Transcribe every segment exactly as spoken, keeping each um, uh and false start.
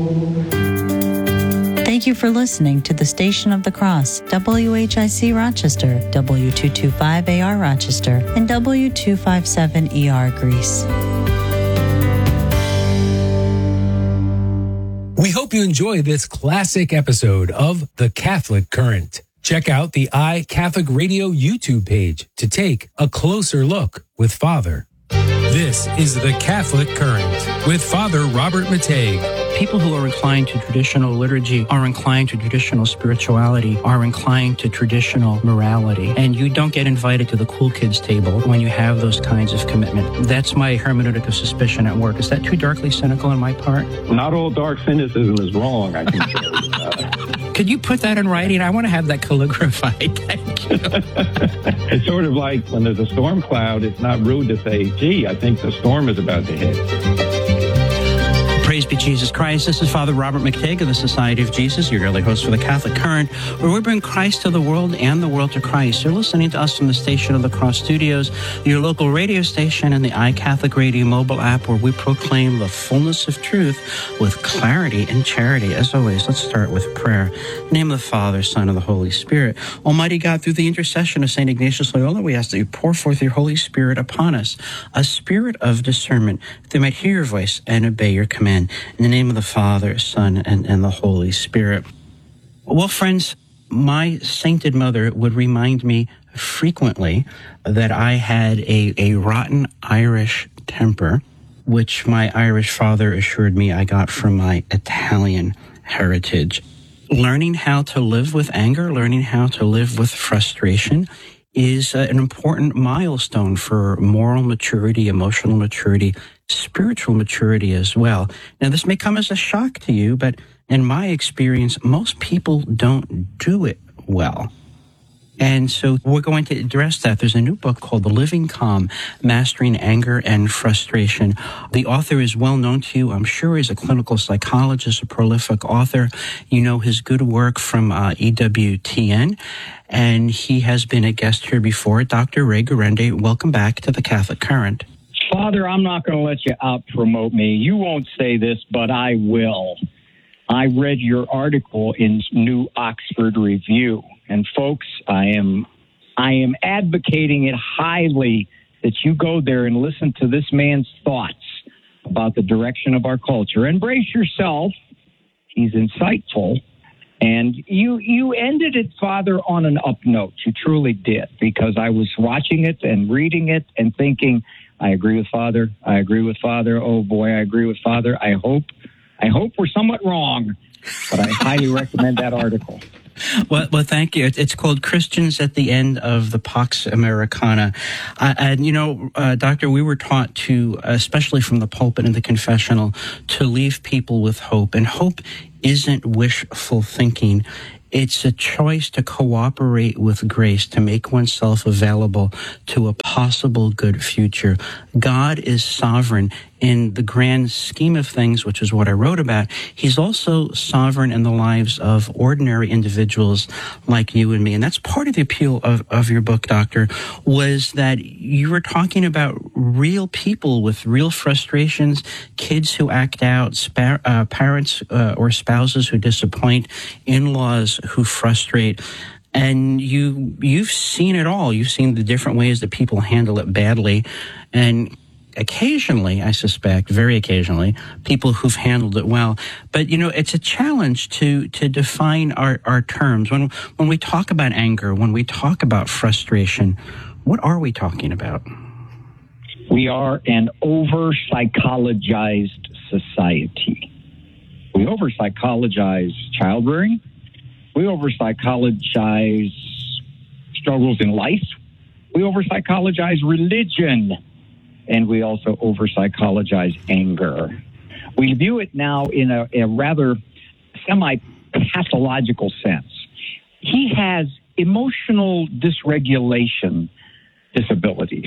Thank you for listening to the Station of the Cross, W H I C Rochester, W two twenty-five A R Rochester, and W two fifty-seven E R Greece. We hope you enjoy this classic episode of The Catholic Current. Check out the iCatholic Radio YouTube page to take a closer look with Father. This is The Catholic Current with Father Robert Matei. People who are inclined to traditional liturgy are inclined to traditional spirituality, are inclined to traditional morality. And you don't get invited to the cool kids table when you have those kinds of commitment. That's my hermeneutic of suspicion at work. Is that too darkly cynical on my part? Not all dark cynicism is wrong, I can tell you. Uh, Could you put that in writing? I want to have that calligraphied. Thank you. It's sort of like when there's a storm cloud, it's not rude to say, gee, I think the storm is about to hit. Praise be Jesus Christ. This is Father Robert McTague of the Society of Jesus, your daily host for the Catholic Current, where we bring Christ to the world and the world to Christ. You're listening to us from the Station of the Cross Studios, your local radio station, and the iCatholic Radio mobile app, where we proclaim the fullness of truth with clarity and charity. As always, let's start with prayer. In the name of the Father, Son, and the Holy Spirit. Almighty God, through the intercession of Saint Ignatius Loyola, we ask that you pour forth your Holy Spirit upon us, a spirit of discernment, that they might hear your voice and obey your command. In the name of the Father, Son, and, and the Holy Spirit. Well, friends, my sainted mother would remind me frequently that I had a, a rotten Irish temper, which my Irish father assured me I got from my Italian heritage. Learning how to live with anger, learning how to live with frustration is uh, an important milestone for moral maturity, emotional maturity, spiritual maturity as well. Now, this may come as a shock to you, but in my experience, most people don't do it well. And so we're going to address that. There's a new book called The Living Calm, Mastering Anger and Frustration. The author is well known to you. I'm sure he's a clinical psychologist, a prolific author. You know his good work from uh, E W T N, and he has been a guest here before. Doctor Ray Guarendi, welcome back to the Catholic Current. Father, I'm not going to let you out-promote me. You won't say this, but I will. I read your article in New Oxford Review. And folks, I am I am advocating it highly that you go there and listen to this man's thoughts about the direction of our culture. And brace yourself. He's insightful. And you you ended it, Father, on an up note. You truly did, because I was watching it and reading it and thinking, I agree with Father. I agree with Father. Oh, boy, I agree with Father. I hope I hope we're somewhat wrong, but I highly recommend that article. Well, well, thank you. It's called Christians at the End of the Pax Americana. Uh, and, you know, uh, Doctor, we were taught to, especially from the pulpit and the confessional, to leave people with hope. And hope isn't wishful thinking. It's a choice to cooperate with grace, to make oneself available to a possible good future. God is sovereign in the grand scheme of things, which is what I wrote about. He's also sovereign in the lives of ordinary individuals like you and me. And that's part of the appeal of, of your book, Doctor, was that you were talking about real people with real frustrations, kids who act out, spa- uh, parents uh, or spouses who disappoint, in-laws who frustrate. And you, you've seen it all. You've seen the different ways that people handle it badly. And occasionally, I suspect, very occasionally, people who've handled it well. But, you know, it's a challenge to to define our, our terms. When when we talk about anger, when we talk about frustration, what are we talking about? We are an over-psychologized society. We over-psychologize child rearing. We over-psychologize struggles in life. We over-psychologize religion. And we also over-psychologize anger. We view it now in a, a rather semi-pathological sense. He has emotional dysregulation disabilities.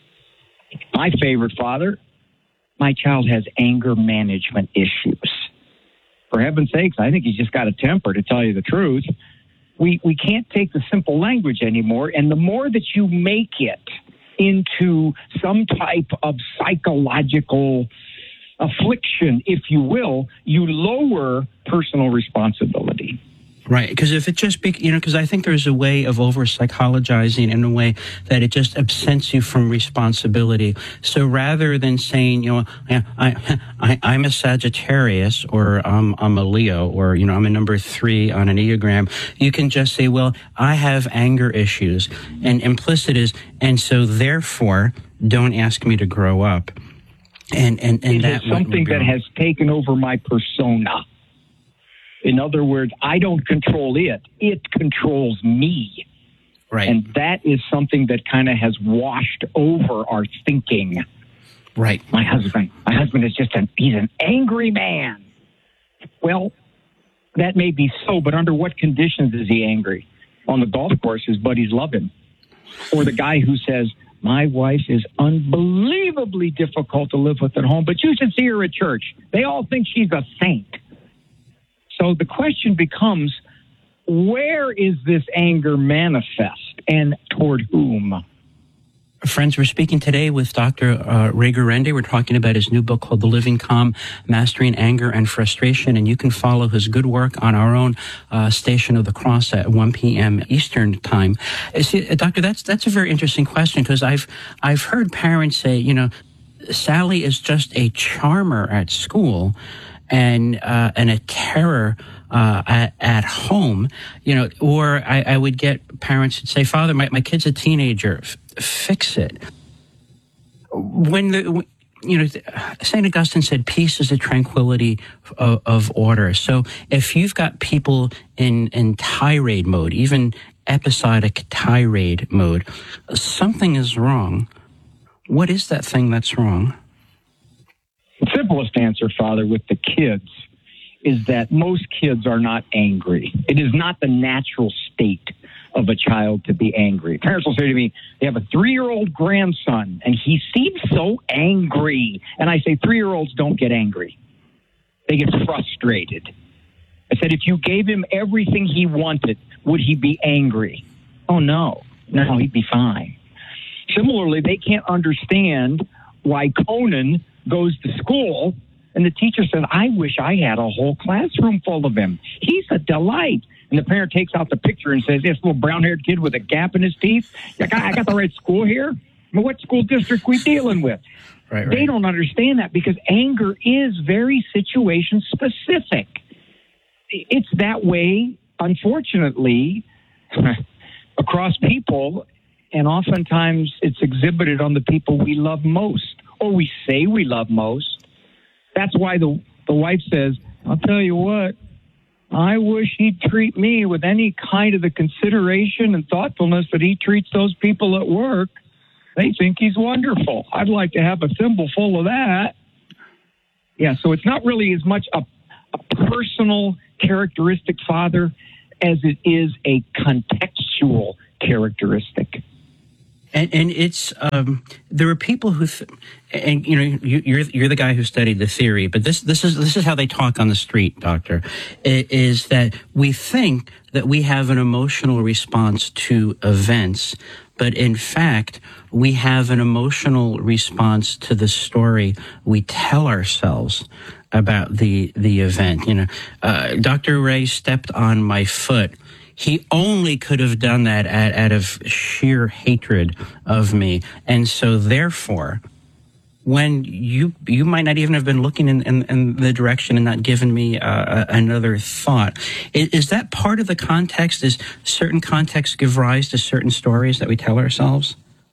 My favorite, Father, my child has anger management issues. For heaven's sakes, I think he's just got a temper, to tell you the truth. We, we can't take the simple language anymore, and the more that you make it into some type of psychological affliction, if you will, you lower personal responsibility. Right, because if it just be, you know, because I think there's a way of over-psychologizing in a way that it just absents you from responsibility. So rather than saying, you know, I, I, I, I'm a Sagittarius, or um, I'm a Leo, or, you know, I'm a number three on an Enneagram, you can just say, well, I have anger issues. And implicit is, and so therefore, don't ask me to grow up. And, and, and it that is something that has taken over my persona. In other words, I don't control it. It controls me. Right. And that is something that kind of has washed over our thinking. Right. My husband, my husband is just an, he's an angry man. Well, that may be so, but under what conditions is he angry? On the golf course, his buddies love him. Or the guy who says, my wife is unbelievably difficult to live with at home, but you should see her at church. They all think she's a saint. So the question becomes, where is this anger manifest, and toward whom? Friends, we're speaking today with Doctor Uh, Ray Guarendi. We're talking about his new book called The Living Calm, Mastering Anger and Frustration, and you can follow his good work on our own uh, Station of the Cross at one p.m. Eastern Time. Uh, see, uh, Doctor, that's that's a very interesting question, because I've I've heard parents say, you know, Sally is just a charmer at school, and uh, and a terror uh, at, at home, you know, or I, I would get parents that say, Father, my, my kid's a teenager, F- fix it. When the, you know, Saint Augustine said, peace is the tranquility of, of order. So if you've got people in, in tirade mode, even episodic tirade mode, something is wrong. What is that thing that's wrong? The simplest answer, Father, with the kids is that most kids are not angry. It is not the natural state of a child to be angry. Parents will say to me, they have a three-year-old grandson, and he seems so angry. And I say, three-year-olds don't get angry. They get frustrated. I said, if you gave him everything he wanted, would he be angry? Oh, no. No, he'd be fine. Similarly, they can't understand why Conan goes to school and the teacher says, I wish I had a whole classroom full of him. He's a delight. And the parent takes out the picture and says, this little brown-haired kid with a gap in his teeth, I got, I got the right school here? I mean, what school district we dealing with? Right, right. They don't understand that, because anger is very situation-specific. It's that way, unfortunately, across people, and oftentimes it's exhibited on the people we love most, or we say we love most. That's why the the wife says, I'll tell you what, I wish he'd treat me with any kind of the consideration and thoughtfulness that he treats those people at work. They think he's wonderful. I'd like to have a thimble full of that. Yeah, so it's not really as much a, a personal characteristic, Father, as it is a contextual characteristic. And, and it's um, there are people who, th- and you know, you, you're you're the guy who studied the theory, but this this is this is how they talk on the street, Doctor. It is that we think that we have an emotional response to events, but in fact, we have an emotional response to the story we tell ourselves about the the event. You know, uh, Doctor Ray stepped on my foot. He only could have done that out, out of sheer hatred of me. And so therefore, when you you might not even have been looking in, in, in the direction and not given me uh, another thought. Is, is that part of the context? Is certain contexts give rise to certain stories that we tell ourselves?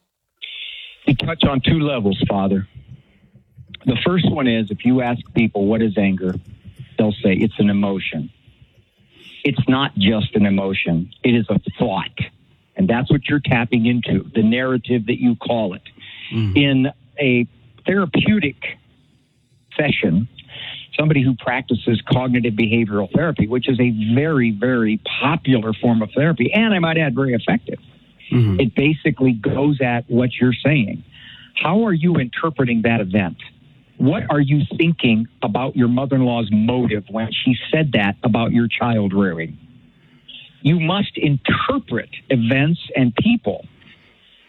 You touch on two levels, Father. The first one is, if you ask people, what is anger? They'll say it's an emotion. It's not just an emotion. It is a thought. And that's what you're tapping into, the narrative that you call it. Mm. In a therapeutic session, somebody who practices cognitive behavioral therapy, which is a very, very popular form of therapy, and I might add, very effective. Mm-hmm. It basically goes at what you're saying. How are you interpreting that event? What are you thinking about your mother-in-law's motive when she said that about your child rearing? You must interpret events and people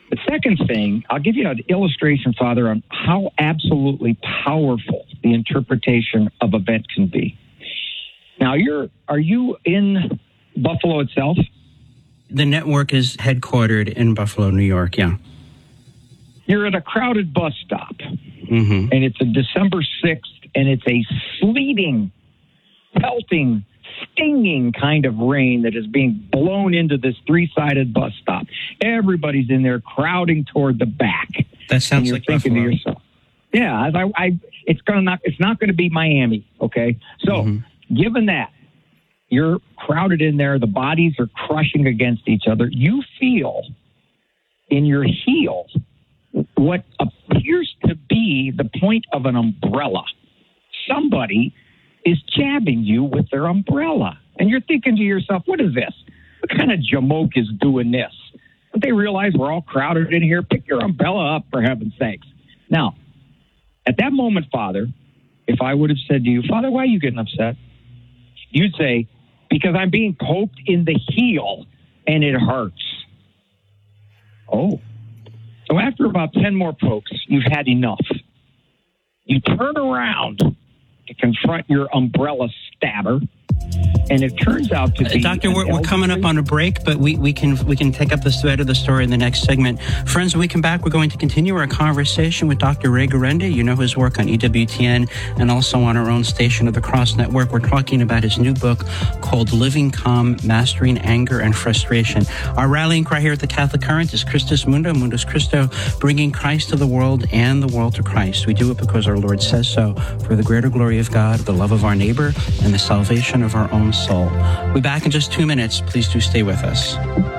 The second thing, I'll give you an illustration, Father, on how absolutely powerful the interpretation of event can be. Now, you're are you in Buffalo itself? The network is headquartered in Buffalo, New York, yeah. You're at a crowded bus stop, Mm-hmm. and it's a December sixth, and it's a sleeting, pelting, stinging kind of rain that is being blown into this three-sided bus stop. Everybody's in there crowding toward the back. That sounds and you're like thinking Buffalo. to yourself, yeah, I, I, it's gonna not, it's not going to be Miami, okay? So, Mm-hmm. given that you're crowded in there, the bodies are crushing against each other, you feel in your heel what appears to be the point of an umbrella. Somebody is jabbing you with their umbrella. And you're thinking to yourself, what is this? What kind of jamoke is doing this? Don't they realize we're all crowded in here? Pick your umbrella up, for heaven's sakes. Now, at that moment, Father, if I would have said to you, Father, why are you getting upset? You'd say, because I'm being poked in the heel and it hurts. Oh. So after about ten more pokes, you've had enough. You turn around to confront your umbrella stabber, and it turns out to be... Uh, Doctor, we're, we're coming up on a break, but we, we can we can take up the thread of the story in the next segment. Friends, when we come back, we're going to continue our conversation with Doctor Ray Guarendi. You know his work on E W T N and also on our own Station of the Cross Network. We're talking about his new book called Living Calm, Mastering Anger and Frustration. Our rallying cry here at the Catholic Current is Christus Mundo, Mundus Christo, bringing Christ to the world and the world to Christ. We do it because our Lord says so, for the greater glory of God, the love of our neighbor, and the salvation of our own soul. We'll be back in just two minutes. Please do stay with us.